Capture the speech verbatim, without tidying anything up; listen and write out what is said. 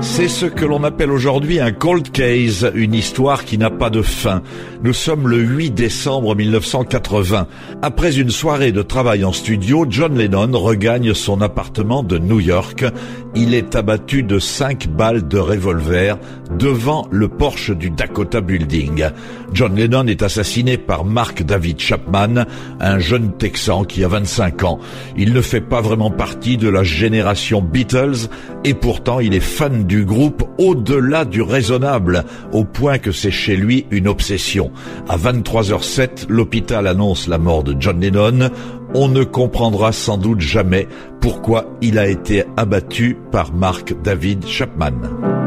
C'est ce que l'on appelle aujourd'hui un cold case, une histoire qui n'a pas de fin. Nous sommes le huit décembre mille neuf cent quatre-vingts. Après une soirée de travail en studio, John Lennon regagne son appartement de New York. Il est abattu de cinq balles de revolver devant le porche du Dakota Building. John Lennon est assassiné par Mark David Chapman, un jeune Texan qui a vingt-cinq ans. Il ne fait pas vraiment partie de la génération Beatles et pourtant il est fan du groupe au-delà du raisonnable, au point que c'est chez lui une obsession. À vingt-trois heures zéro sept, l'hôpital annonce la mort de John Lennon. On ne comprendra sans doute jamais pourquoi il a été abattu par Mark David Chapman.